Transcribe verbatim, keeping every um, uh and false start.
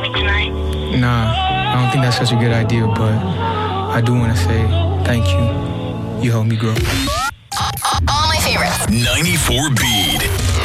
me tonight? Nah, I don't think that's such a good idea, but I do want to say thank you. You helped me grow. All my favorites. ninety-four Beat.